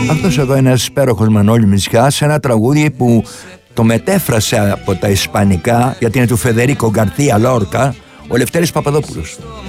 Αυτός εδώ είναι ένας υπέροχος Μανώλη Μητσιά σε ένα τραγούδι που το μετέφρασε από τα ισπανικά, γιατί είναι του Φεδερίκο Γκαρθία Λόρκα, ο Λευτέρης Παπαδόπουλος.